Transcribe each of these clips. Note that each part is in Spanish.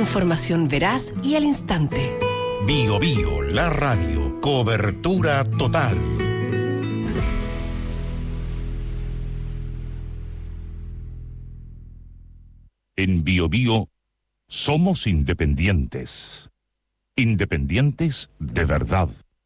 Información veraz y al instante. Bio Bio, la radio. Cobertura total. En Bio Bio somos independientes. Independientes de verdad.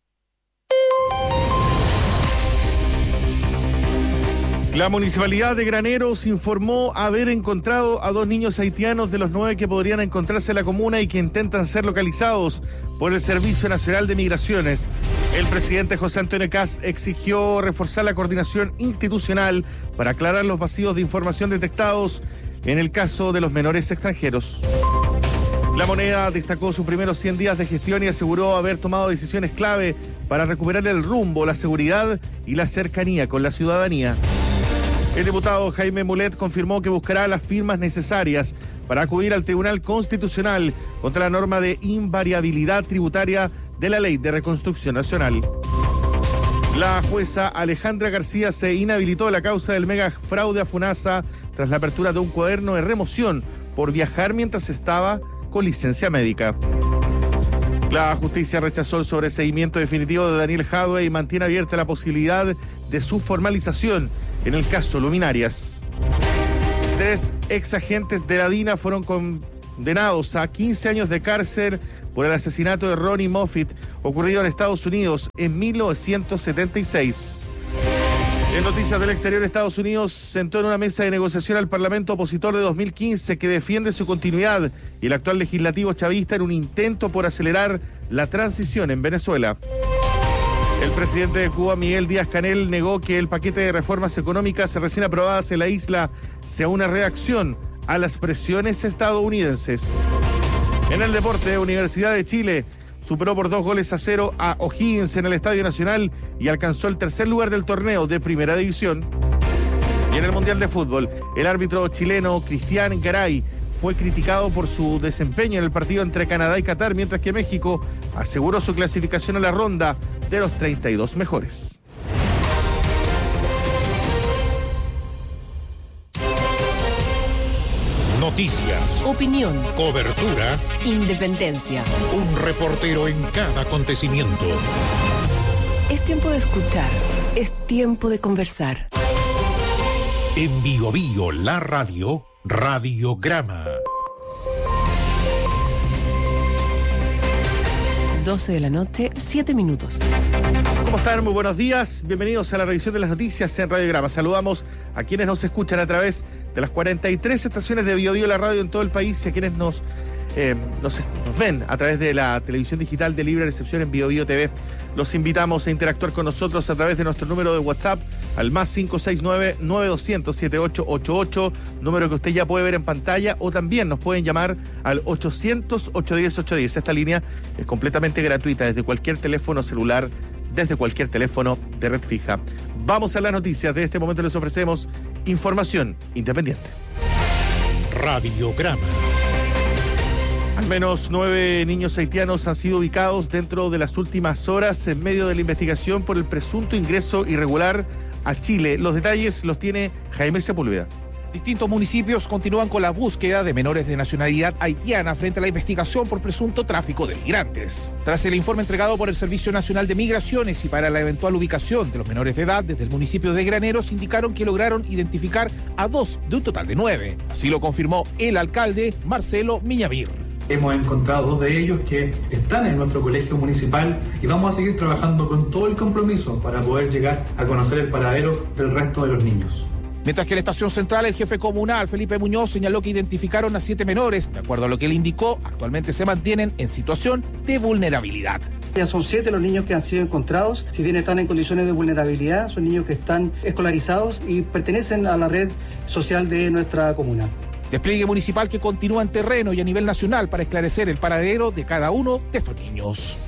La Municipalidad de Graneros informó haber encontrado a 2 niños haitianos de los 9 que podrían encontrarse en la comuna y que intentan ser localizados por el Servicio Nacional de Migraciones. El presidente José Antonio Kast exigió reforzar la coordinación institucional para aclarar los vacíos de información detectados en el caso de los menores extranjeros. La Moneda destacó sus primeros 100 días de gestión y aseguró haber tomado decisiones clave para recuperar el rumbo, la seguridad y la cercanía con la ciudadanía. El diputado Jaime Mulet confirmó que buscará las firmas necesarias para acudir al Tribunal Constitucional contra la norma de invariabilidad tributaria de la Ley de Reconstrucción Nacional. La jueza Alejandra García se inhabilitó la causa del mega fraude a FUNASA tras la apertura de un cuaderno de remoción por viajar mientras estaba con licencia médica. La justicia rechazó el sobreseimiento definitivo de Daniel Jadwe y mantiene abierta la posibilidad de su formalización en el caso Luminarias. 3 exagentes de la DINA fueron condenados a 15 años de cárcel por el asesinato de Ronnie Moffitt, ocurrido en Estados Unidos en 1976. En noticias del exterior, Estados Unidos sentó en una mesa de negociación al Parlamento opositor de 2015 que defiende su continuidad y el actual legislativo chavista en un intento por acelerar la transición en Venezuela. El presidente de Cuba, Miguel Díaz-Canel, negó que el paquete de reformas económicas recién aprobadas en la isla sea una reacción a las presiones estadounidenses. En el deporte, Universidad de Chile superó por 2-0 a O'Higgins en el Estadio Nacional y alcanzó el 3er lugar del torneo de Primera División. Y en el Mundial de Fútbol, el árbitro chileno Cristian Garay fue criticado por su desempeño en el partido entre Canadá y Qatar, mientras que México aseguró su clasificación a la ronda de los 32 mejores. Noticias, Opinión, cobertura, independencia. un reportero en cada acontecimiento. Es tiempo de escuchar, es tiempo de conversar. En Bio Bio, la radio, Radiograma. 12 de la noche, 7 minutos. ¿Cómo están? Muy buenos días. Bienvenidos a la revisión de las noticias en Radiograma. Saludamos a quienes nos escuchan a través de las 43 estaciones de Bio Bio, la radio en todo el país, y a quienes nos ven a través de la televisión digital de libre recepción en Bio Bio TV. Los invitamos a interactuar con nosotros a través de nuestro número de WhatsApp al más 569-9200-7888, número que usted ya puede ver en pantalla, o también nos pueden llamar al 800-810-810. Esta línea es completamente gratuita desde cualquier teléfono celular, desde cualquier teléfono de red fija. Vamos a las noticias. De este momento les ofrecemos información independiente. Radiograma. Al menos 9 niños haitianos han sido ubicados dentro de las últimas horas en medio de la investigación por el presunto ingreso irregular a Chile. Los detalles los tiene Jaime Sepúlveda. Distintos municipios continúan con la búsqueda de menores de nacionalidad haitiana frente a la investigación por presunto tráfico de migrantes. Tras el informe entregado por el Servicio Nacional de Migraciones y para la eventual ubicación de los menores de edad desde el municipio de Graneros, indicaron que lograron identificar a 2 de un total de 9. Así lo confirmó el alcalde Marcelo Miñavir. Hemos encontrado 2 de ellos que están en nuestro colegio municipal y vamos a seguir trabajando con todo el compromiso para poder llegar a conocer el paradero del resto de los niños. Mientras que en la estación central, el jefe comunal, Felipe Muñoz, señaló que identificaron a 7 menores. De acuerdo a lo que él indicó, actualmente se mantienen en situación de vulnerabilidad. Ya son 7 los niños que han sido encontrados. Si bien están en condiciones de vulnerabilidad, son niños que están escolarizados y pertenecen a la red social de nuestra comuna. Despliegue municipal que continúa en terreno y a nivel nacional para esclarecer el paradero de cada uno de estos niños.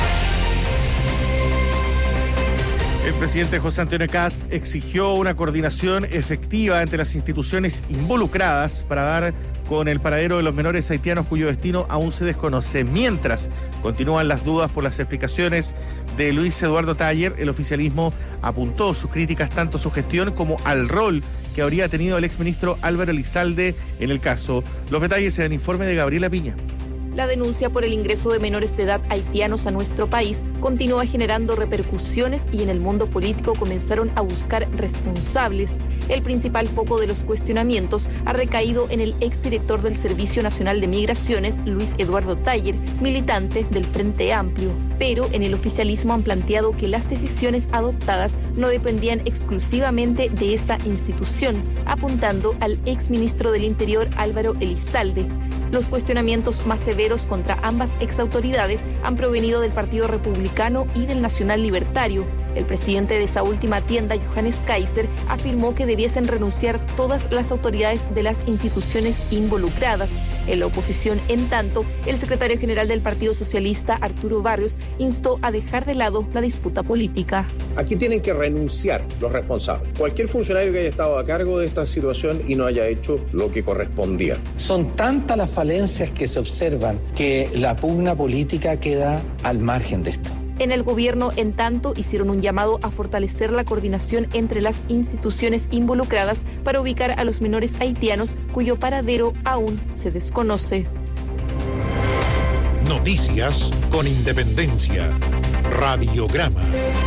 El presidente José Antonio Kast exigió una coordinación efectiva entre las instituciones involucradas para dar con el paradero de los menores haitianos cuyo destino aún se desconoce. Mientras continúan las dudas por las explicaciones de Luis Eduardo Taller, el oficialismo apuntó sus críticas tanto a su gestión como al rol que habría tenido el exministro Álvaro Elizalde en el caso. Los detalles en el informe de Gabriela Piña. la denuncia por el ingreso de menores de edad haitianos a nuestro país continúa generando repercusiones y en el mundo político comenzaron a buscar responsables. El principal foco de los cuestionamientos ha recaído en el exdirector del Servicio Nacional de Migraciones, Luis Eduardo Taller, militante del Frente Amplio. Pero en el oficialismo han planteado que las decisiones adoptadas no dependían exclusivamente de esa institución, apuntando al exministro del Interior, Álvaro Elizalde. Los cuestionamientos más severos contra ambas exautoridades han provenido del Partido Republicano y del Nacional Libertario. El presidente de esa última tienda, Johannes Kaiser, afirmó que debiesen renunciar todas las autoridades de las instituciones involucradas. En la oposición, en tanto, el secretario general del Partido Socialista, Arturo Barrios, instó a dejar de lado la disputa política. Aquí tienen que renunciar los responsables. Cualquier funcionario que haya estado a cargo de esta situación y no haya hecho lo que correspondía. Son tantas las falencias que se observan que la pugna política queda al margen de esto. En el gobierno, en tanto, hicieron un llamado a fortalecer la coordinación entre las instituciones involucradas para ubicar a los menores haitianos cuyo paradero aún se desconoce. Noticias con independencia. Radiograma.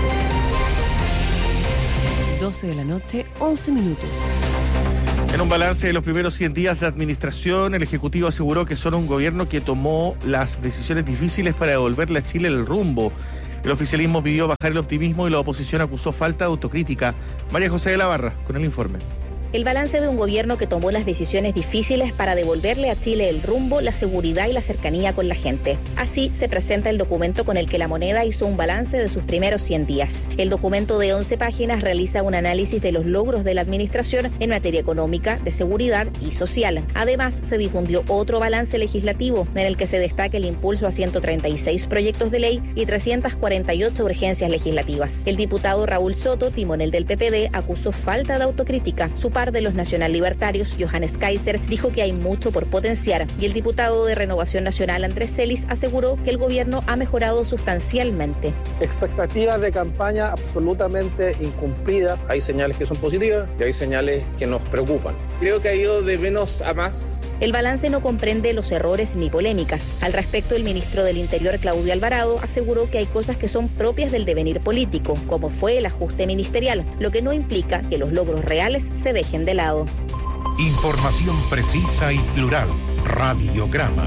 12 de la noche, 11 minutos. En un balance de los primeros 100 días de administración, el Ejecutivo aseguró que son un gobierno que tomó las decisiones difíciles para devolverle a Chile el rumbo. El oficialismo pidió bajar el optimismo y la oposición acusó falta de autocrítica. María José de la Barra, con el informe. El balance de un gobierno que tomó las decisiones difíciles para devolverle a Chile el rumbo, la seguridad y la cercanía con la gente. Así se presenta el documento con el que La Moneda hizo un balance de sus primeros 100 días. El documento de 11 páginas realiza un análisis de los logros de la administración en materia económica, de seguridad y social. Además, se difundió otro balance legislativo en el que se destaca el impulso a 136 proyectos de ley y 348 urgencias legislativas. El diputado Raúl Soto, timonel del PPD, acusó falta de autocrítica. Su de los nacional libertarios, Johannes Kaiser, dijo que hay mucho por potenciar y el diputado de Renovación Nacional, Andrés Celis, aseguró que el gobierno ha mejorado sustancialmente. Expectativas de campaña absolutamente incumplidas. Hay señales que son positivas y hay señales que nos preocupan. Creo que ha ido de menos a más. El balance no comprende los errores ni polémicas. Al respecto, el ministro del Interior, Claudio Alvarado, aseguró que hay cosas que son propias del devenir político, como fue el ajuste ministerial, lo que no implica que los logros reales se dejen de lado. Información precisa y plural. Radiograma.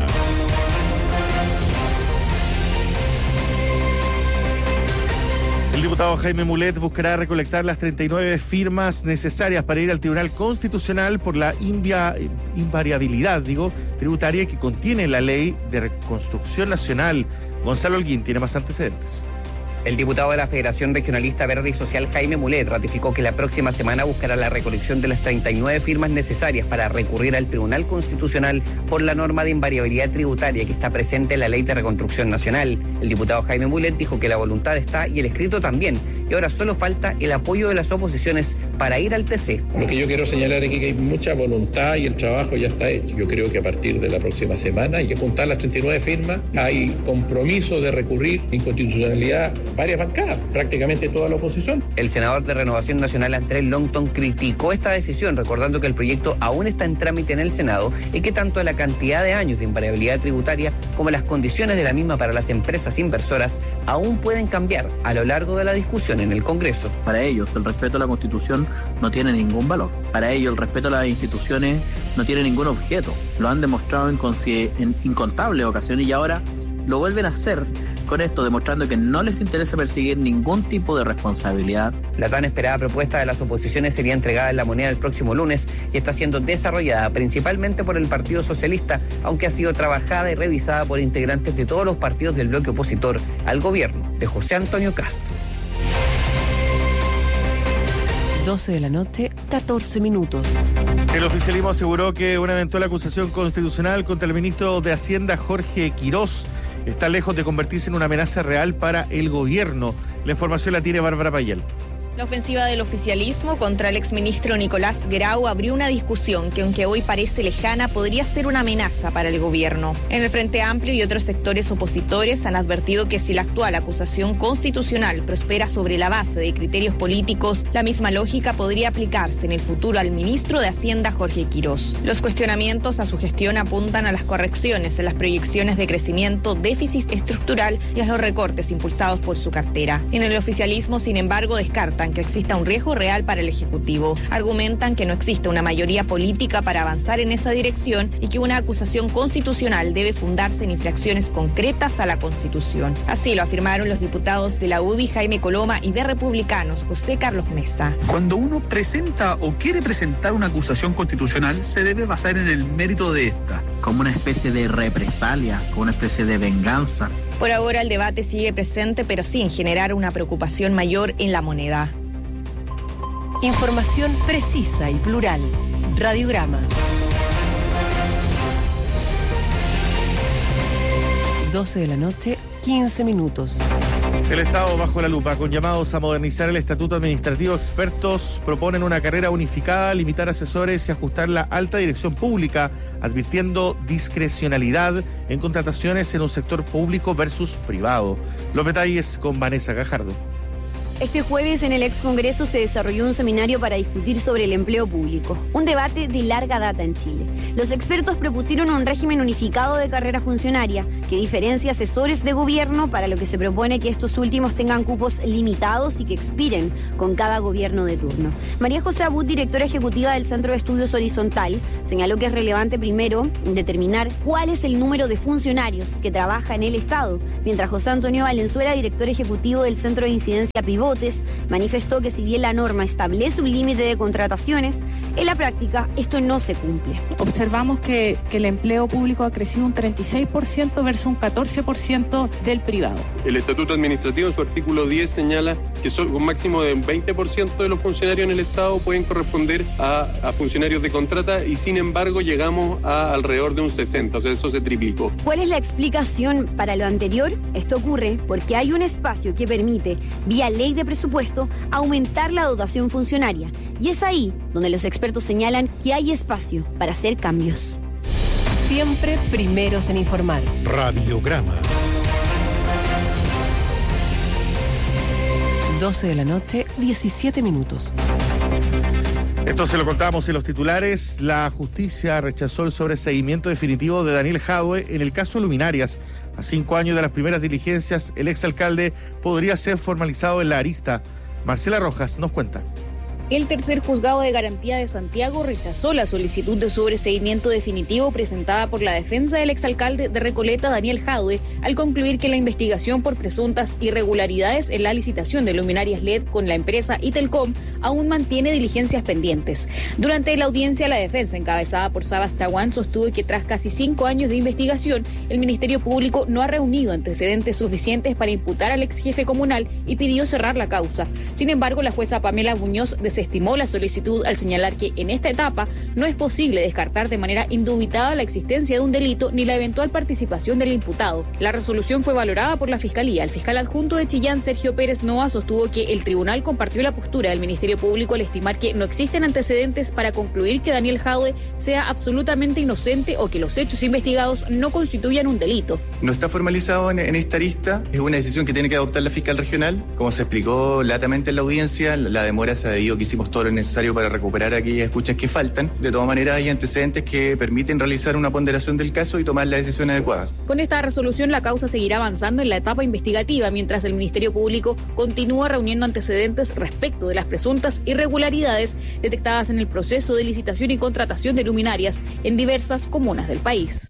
El diputado Jaime Mulet buscará recolectar las 39 firmas necesarias para ir al Tribunal Constitucional por la invariabilidad, tributaria que contiene la Ley de Reconstrucción Nacional. Gonzalo Holguín tiene más antecedentes. El diputado de la Federación Regionalista Verde y Social, Jaime Mulet, ratificó que la próxima semana buscará la recolección de las 39 firmas necesarias para recurrir al Tribunal Constitucional por la norma de invariabilidad tributaria que está presente en la Ley de Reconstrucción Nacional. El diputado Jaime Mulet dijo que la voluntad está y el escrito también, y ahora solo falta el apoyo de las oposiciones para ir al TC. Lo que yo quiero señalar es que hay mucha voluntad y el trabajo ya está hecho. Yo creo que a partir de la próxima semana hay que juntar las 39 firmas. Hay compromiso de recurrir en constitucionalidad varias bancadas, prácticamente toda la oposición. El senador de Renovación Nacional, Andrés Longton, criticó esta decisión, recordando que el proyecto aún está en trámite en el Senado y que tanto la cantidad de años de invariabilidad tributaria como las condiciones de la misma para las empresas inversoras aún pueden cambiar a lo largo de la discusión en el Congreso. Para ellos, el respeto a la Constitución no tiene ningún valor. Para ellos, el respeto a las instituciones no tiene ningún objeto. Lo han demostrado en incontables ocasiones y ahora lo vuelven a hacer con esto, demostrando que no les interesa perseguir ningún tipo de responsabilidad. La tan esperada propuesta de las oposiciones sería entregada en La Moneda el próximo lunes y está siendo desarrollada principalmente por el Partido Socialista, aunque ha sido trabajada y revisada por integrantes de todos los partidos del bloque opositor al gobierno de José Antonio Kast. 12 de la noche, 14 minutos. El oficialismo aseguró que una eventual acusación constitucional contra el ministro de Hacienda, Jorge Quirós, está lejos de convertirse en una amenaza real para el gobierno. La información la tiene Bárbara Payel. La ofensiva del oficialismo contra el exministro Nicolás Grau abrió una discusión que, aunque hoy parece lejana, podría ser una amenaza para el gobierno. En el Frente Amplio y otros sectores opositores han advertido que si la actual acusación constitucional prospera sobre la base de criterios políticos, la misma lógica podría aplicarse en el futuro al ministro de Hacienda, Jorge Quirós. Los cuestionamientos a su gestión apuntan a las correcciones en las proyecciones de crecimiento, déficit estructural y a los recortes impulsados por su cartera. En el oficialismo, sin embargo, descartan que exista un riesgo real para el Ejecutivo. Argumentan que no existe una mayoría política para avanzar en esa dirección y que una acusación constitucional debe fundarse en infracciones concretas a la Constitución. Así lo afirmaron los diputados de la UDI, Jaime Coloma, y de Republicanos, José Carlos Mesa. Cuando uno presenta o quiere presentar una acusación constitucional, se debe basar en el mérito de esta. Como una especie de represalia, como una especie de venganza. Por ahora el debate sigue presente, pero sin generar una preocupación mayor en la moneda. Información precisa y plural. Radiograma. 12 de la noche, 15 minutos. El Estado bajo la lupa, con llamados a modernizar el estatuto administrativo, expertos proponen una carrera unificada, limitar asesores y ajustar la alta dirección pública, advirtiendo discrecionalidad en contrataciones en un sector público versus privado. Los detalles con Vanessa Gajardo. Este jueves en el ex Congreso se desarrolló un seminario para discutir sobre el empleo público, un debate de larga data en Chile. Los expertos propusieron un régimen unificado de carrera funcionaria que diferencia asesores de gobierno, para lo que se propone que estos últimos tengan cupos limitados y que expiren con cada gobierno de turno. María José Abud, directora ejecutiva del Centro de Estudios Horizontal, señaló que es relevante primero determinar cuál es el número de funcionarios que trabaja en el Estado, mientras José Antonio Valenzuela, director ejecutivo del Centro de Incidencia Pivot, manifestó que si bien la norma establece un límite de contrataciones, en la práctica esto no se cumple. Observamos que el empleo público ha crecido un 36% versus un 14% del privado. El Estatuto Administrativo en su artículo 10 señala que un máximo de 20% de los funcionarios en el Estado pueden corresponder a funcionarios de contrata, y sin embargo llegamos a alrededor de un 60%, o sea, eso se triplicó. ¿Cuál es la explicación para lo anterior? Esto ocurre porque hay un espacio que permite, vía ley de presupuesto, aumentar la dotación funcionaria. Y es ahí donde los expertos señalan que hay espacio para hacer cambios. Siempre primeros en informar. Radiograma. 12 de la noche, 17 minutos. Esto se lo contábamos en los titulares. La justicia rechazó el sobreseguimiento definitivo de Daniel Jadwe en el caso Luminarias. A 5 años de las primeras diligencias, el exalcalde podría ser formalizado en la arista. Marcela Rojas nos cuenta. El tercer juzgado de garantía de Santiago rechazó la solicitud de sobreseguimiento definitivo presentada por la defensa del exalcalde de Recoleta, Daniel Jadwe, al concluir que la investigación por presuntas irregularidades en la licitación de luminarias LED con la empresa Itelcom aún mantiene diligencias pendientes. Durante la audiencia, la defensa, encabezada por Sabas Chaguán, sostuvo que tras casi 5 años de investigación, el Ministerio Público no ha reunido antecedentes suficientes para imputar al ex jefe comunal y pidió cerrar la causa. Sin embargo, la jueza Pamela Muñoz desestimó la solicitud al señalar que en esta etapa no es posible descartar de manera indubitada la existencia de un delito ni la eventual participación del imputado. La resolución fue valorada por la Fiscalía. El fiscal adjunto de Chillán, Sergio Pérez Noa, sostuvo que el tribunal compartió la postura del Ministerio Público al estimar que no existen antecedentes para concluir que Daniel Jadwe sea absolutamente inocente o que los hechos investigados no constituyan un delito. No está formalizado en esta arista, es una decisión que tiene que adoptar la fiscal regional. Como se explicó latamente en la audiencia, la demora se ha debido a que hicimos todo lo necesario para recuperar aquellas escuchas que faltan. De todas maneras, hay antecedentes que permiten realizar una ponderación del caso y tomar las decisiones adecuadas. Con esta resolución, la causa seguirá avanzando en la etapa investigativa, mientras el Ministerio Público continúa reuniendo antecedentes respecto de las presuntas irregularidades detectadas en el proceso de licitación y contratación de luminarias en diversas comunas del país.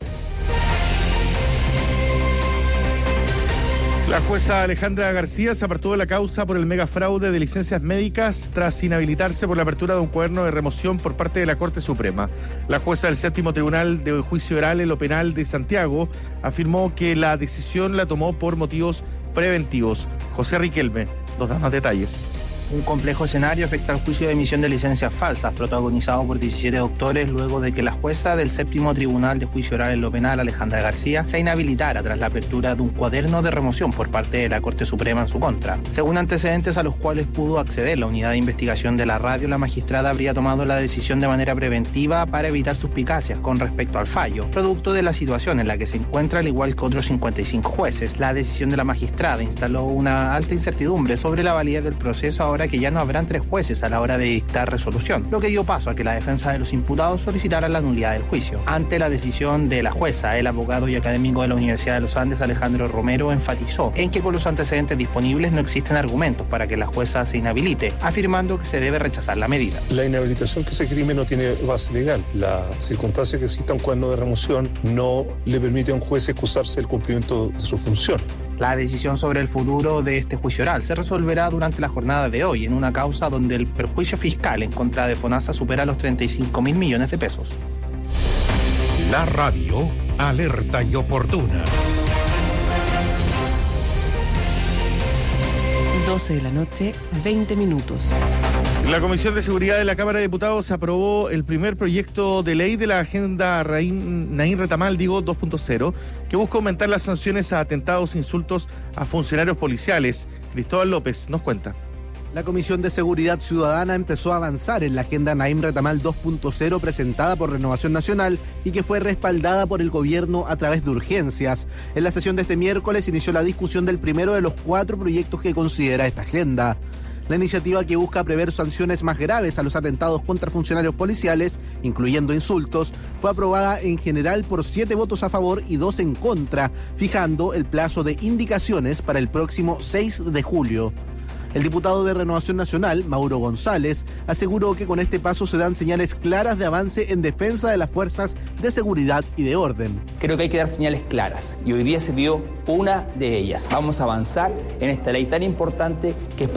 La jueza Alejandra García se apartó de la causa por el megafraude de licencias médicas tras inhabilitarse por la apertura de un cuaderno de remoción por parte de la Corte Suprema. La jueza del Séptimo Tribunal de Juicio Oral en lo Penal de Santiago afirmó que la decisión la tomó por motivos preventivos. José Riquelme nos da más detalles. Un complejo escenario afecta al juicio de emisión de licencias falsas, protagonizado por 17 doctores, luego de que la jueza del séptimo Tribunal de Juicio Oral en lo Penal, Alejandra García, se inhabilitara tras la apertura de un cuaderno de remoción por parte de la Corte Suprema en su contra. Según antecedentes a los cuales pudo acceder la unidad de investigación de la radio, la magistrada habría tomado la decisión de manera preventiva para evitar suspicacias con respecto al fallo, producto de la situación en la que se encuentra, al igual que otros 55 jueces. La decisión de la magistrada instaló una alta incertidumbre sobre la validez del proceso, ahora que ya no habrán 3 jueces a la hora de dictar resolución, lo que dio paso a que la defensa de los imputados solicitara la nulidad del juicio. Ante la decisión de la jueza, el abogado y académico de la Universidad de los Andes, Alejandro Romero, enfatizó en que con los antecedentes disponibles no existen argumentos para que la jueza se inhabilite, afirmando que se debe rechazar la medida. La inhabilitación que se crime no tiene base legal. La circunstancia que exista un cuaderno de remoción no le permite a un juez excusarse del cumplimiento de su función. La decisión sobre el futuro de este juicio oral se resolverá durante la jornada de hoy en una causa donde el perjuicio fiscal en contra de FONASA supera los 35.000 millones de pesos. La radio, alerta y oportuna. 12 de la noche, 20 minutos. La Comisión de Seguridad de la Cámara de Diputados aprobó el primer proyecto de ley de la agenda Naim Retamal 2.0, que busca aumentar las sanciones a atentados e insultos a funcionarios policiales. Cristóbal López nos cuenta. La Comisión de Seguridad Ciudadana empezó a avanzar en la agenda Naim Retamal 2.0 presentada por Renovación Nacional y que fue respaldada por el gobierno a través de urgencias. En la sesión de este miércoles inició la discusión del primero de los 4 proyectos que considera esta agenda. La iniciativa, que busca prever sanciones más graves a los atentados contra funcionarios policiales, incluyendo insultos, fue aprobada en general por 7 votos a favor y 2 en contra, fijando el plazo de indicaciones para el próximo 6 de julio. El diputado de Renovación Nacional, Mauro González, aseguró que con este paso se dan señales claras de avance en defensa de las fuerzas de seguridad y de orden. Creo que hay que dar señales claras y hoy día se dio una de ellas. Vamos a avanzar en esta ley tan importante que es